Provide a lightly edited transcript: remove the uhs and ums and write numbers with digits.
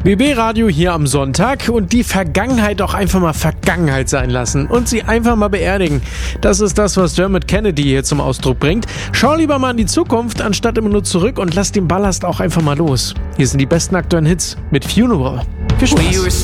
BB Radio hier am Sonntag und die Vergangenheit auch einfach mal Vergangenheit sein lassen und sie einfach mal beerdigen. Das ist das, was Dermot Kennedy hier zum Ausdruck bringt. Schau lieber mal in die Zukunft, anstatt immer nur zurück und lass den Ballast auch einfach mal los. Hier sind die besten aktuellen Hits mit Funeral. Viel Spaß.